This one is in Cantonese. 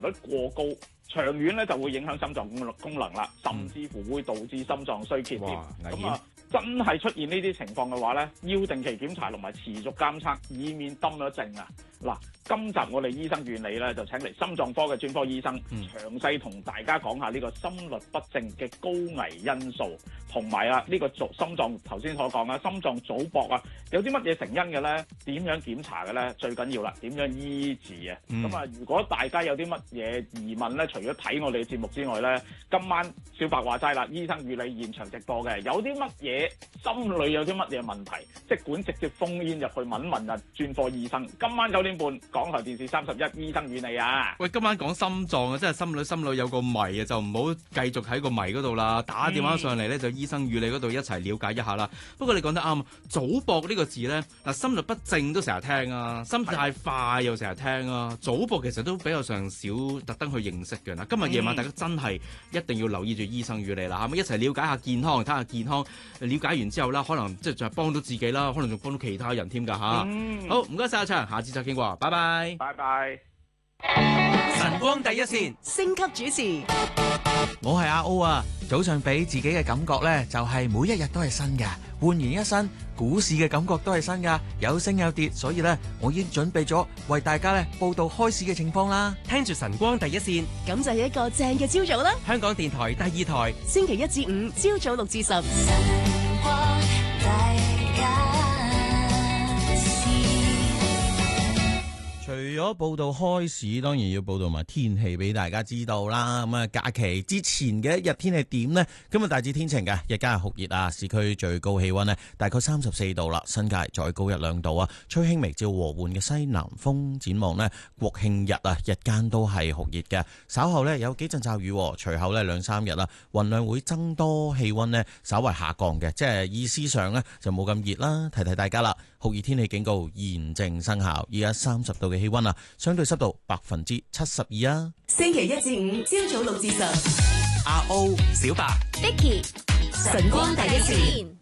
率過高，長遠咧就會影響心臟功能啦，甚至乎會導致心臟衰竭添。咁啊，真係出現呢啲情況嘅話咧，要定期檢查同埋持續監測，以免冧咗症啊！嗱，今集我哋醫生院理咧就請嚟心臟科嘅專科醫生，詳細同大家講下呢個心律不正嘅高危因素，同埋呢個心臟頭先所講心臟早搏有啲乜嘢成因嘅咧？點樣檢查嘅咧？最緊要啦，點樣醫治啊？咁如果大家有啲乜嘢疑問咧，除咗睇我哋嘅節目之外咧，今晚小白話齋啦，醫生與你現場直播嘅，有啲乜嘢心裏有啲乜嘢問題，即管直接烽煙入去問專科醫生。今晚9點半，港台電視31，醫生與你啊！ 喂，今晚講心臟真係心裏有個謎就唔好繼續喺個謎嗰度啦，打電話上嚟咧就醫生與你嗰度一齊了解一下啦。不過你講得啱，早搏呢個字咧，心律不正都成日聽啊，心太快又成日聽啊，早搏其實都比較上少特登去認識嘅。今日夜晚大家真係一定要留意住醫生與你啦，一齊了解下健康，睇下健康，了解完之後啦，可能即係就係幫到自己啦，可能仲幫到其他人添㗎嚇。好，唔該晒阿祥，下次再傾過，拜拜。 拜拜。 晨光第一線， 星級主持， 我係阿 O 啊！早上俾自己嘅感覺呢，就係每一日都係新嘅，煥然一新，股市嘅感覺都係新噶，有升有跌，所以呢，我已經準備咗為大家呢報道開市嘅情況啦。 聽住晨光第一線，咁就係一個正嘅朝早啦。 香港電台第二台， 星期1至5朝早6至10。晨光除咗報道開市，當然要報道埋天氣俾大家知道啦。咁假期之前嘅一日天氣點呢？今日大致天晴嘅，日間係酷熱啊，市區最高氣溫呢大概34度啦，新界再高1-2度啊，吹輕微至和緩嘅西南風。展望呢，國慶日啊，日間都係酷熱嘅，稍後呢有幾陣驟雨，隨後呢2-3日啦，雲量會增多，氣溫呢稍為下降嘅，即係意思上呢就冇咁熱啦。提提大家啦，酷熱天氣警告現正生效，而家30度嘅氣溫啊，相對濕度72%啊。 星期1至5朝早6至10， 阿 O 小白 Vicky 晨光第一線。